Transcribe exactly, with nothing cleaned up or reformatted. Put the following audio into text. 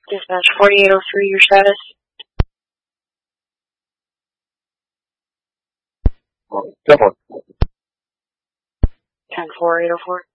Dispatch forty-eight oh three, your status? Go for it. ten four eight oh four.